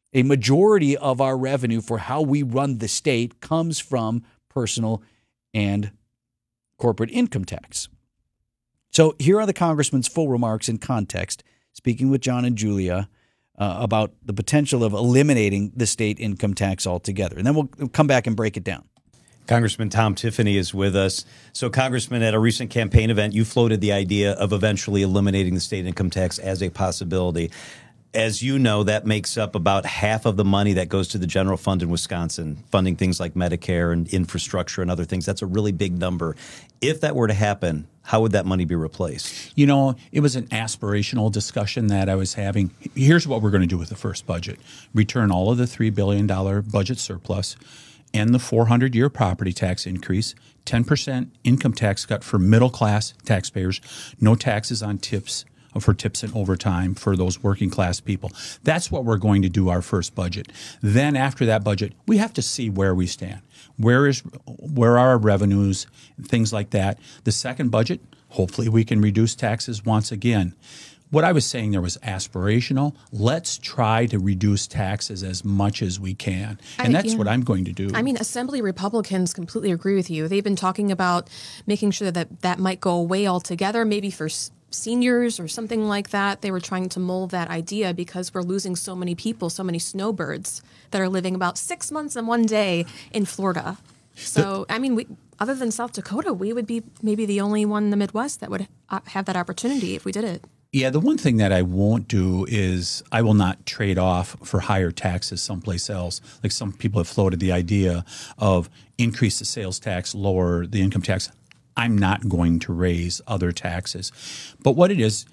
A majority of our revenue for how we run the state comes from personal and corporate income tax. So here are the congressman's full remarks in context, speaking with John and Julia about the potential of eliminating the state income tax altogether. And then we'll come back and break it down. Congressman Tom Tiffany is with us. So, Congressman, at a recent campaign event, you floated the idea of eventually eliminating the state income tax as a possibility. As you know, that makes up about half of the money that goes to the general fund in Wisconsin, funding things like Medicare and infrastructure and other things. That's a really big number. If that were to happen, how would that money be replaced? You know, it was an aspirational discussion that I was having. Here's what we're going to do with the first budget. Return all of the $3 billion budget surplus and the 400-year property tax increase, 10% income tax cut for middle-class taxpayers, no taxes on tips for tips and overtime for those working class people. That's what we're going to do our first budget. Then after that budget, we have to see where we stand. Where are our revenues, things like that. The second budget, hopefully we can reduce taxes once again. What I was saying there was aspirational. Let's try to reduce taxes as much as we can. And that's what I'm going to do. I mean, Assembly Republicans completely agree with you. They've been talking about making sure that that might go away altogether, maybe for seniors or something like that. They were trying to mold that idea because we're losing so many people, so many snowbirds that are living about 6 months and 1 day in Florida. So, I mean, other than South Dakota, we would be maybe the only one in the Midwest that would have that opportunity if we did it. Yeah, the one thing that I won't do is I will not trade off for higher taxes someplace else. Like some people have floated the idea of increase the sales tax, lower the income tax. I'm not going to raise other taxes. But what it is,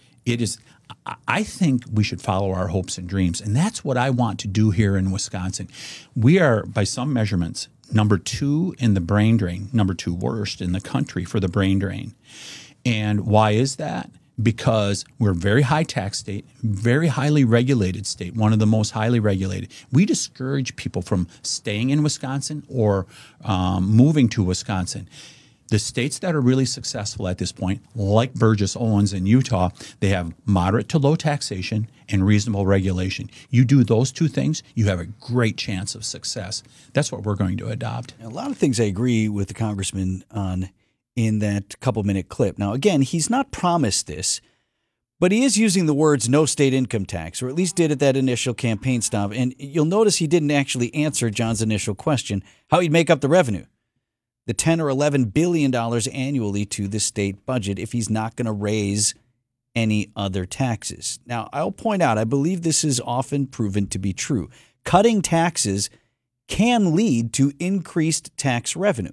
I think we should follow our hopes and dreams. And that's what I want to do here in Wisconsin. We are, by some measurements, number 2 in the brain drain, number 2 worst in the country for the brain drain. And why is that? Because we're a very high tax state, very highly regulated state, one of the most highly regulated. We discourage people from staying in Wisconsin or moving to Wisconsin. The states that are really successful at this point, like Burgess Owens in Utah, they have moderate to low taxation and reasonable regulation. You do those two things, you have a great chance of success. That's what we're going to adopt. A lot of things I agree with the congressman on in that couple-minute clip. Now, again, he's not promised this, but he is using the words no state income tax, or at least did at that initial campaign stop. And you'll notice he didn't actually answer John's initial question, how he'd make up the revenue, the $10 or $11 billion annually to the state budget if he's not going to raise any other taxes. Now, I'll point out, I believe this is often proven to be true. Cutting taxes can lead to increased tax revenue.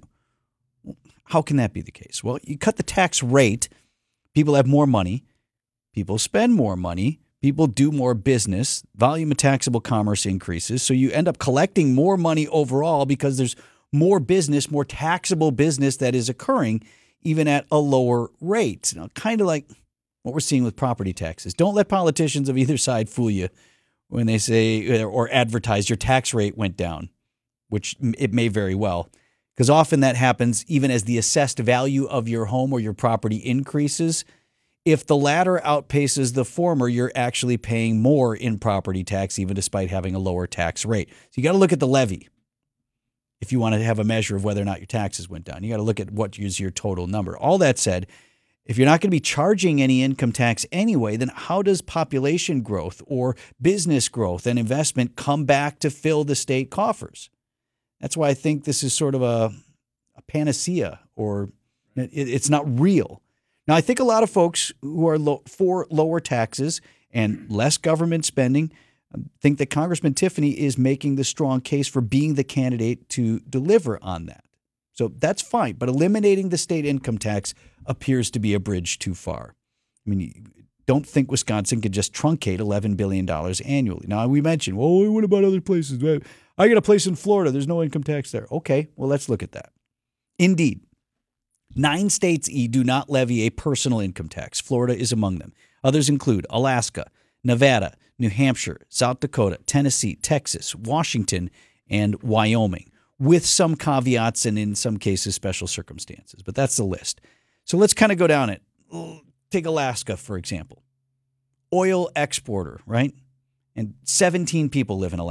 How can that be the case? Well, you cut the tax rate, people have more money, people spend more money, people do more business, volume of taxable commerce increases, so you end up collecting more money overall because there's more business, more taxable business that is occurring even at a lower rate. Now, kind of like what we're seeing with property taxes. Don't let politicians of either side fool you when they say or advertise your tax rate went down, which it may very well. Because often that happens even as the assessed value of your home or your property increases. If the latter outpaces the former, you're actually paying more in property tax, even despite having a lower tax rate. So you got to look at the levy if you want to have a measure of whether or not your taxes went down. You got to look at what is your total number. All that said, if you're not going to be charging any income tax anyway, then how does population growth or business growth and investment come back to fill the state coffers? That's why I think this is sort of a panacea, or it's not real. Now, I think a lot of folks who are for lower taxes and less government spending think that Congressman Tiffany is making the strong case for being the candidate to deliver on that. So that's fine, but eliminating the state income tax appears to be a bridge too far. I mean, don't think Wisconsin could just truncate $11 billion annually. Now, we mentioned, well, what about other places? I got a place in Florida. There's no income tax there. Okay, well, let's look at that. Indeed, 9 states do not levy a personal income tax. Florida is among them. Others include Alaska, Nevada, New Hampshire, South Dakota, Tennessee, Texas, Washington, and Wyoming, with some caveats and in some cases special circumstances. But that's the list. So let's kind of go down it. Take Alaska, for example. Oil exporter, right? And 17 people live in Alaska.